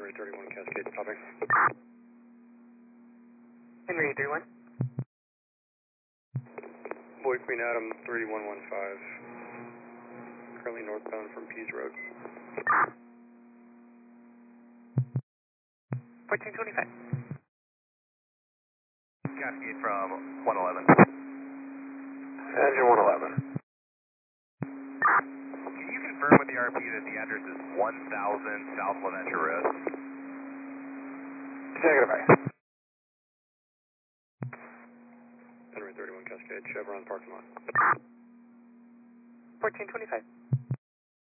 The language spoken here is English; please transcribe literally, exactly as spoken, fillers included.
Henry thirty-one Cascade, stopping. Henry thirty-one. Boy Queen Adam three one one five. Currently northbound from Pease Road. fourteen twenty-five. Cascade from one eleven. Engine one eleven. Can you confirm with the R P that the address is one thousand South Leventia Road? Negative, bye. Henry thirty-one Cascade, Chevron parking lot. fourteen twenty-five.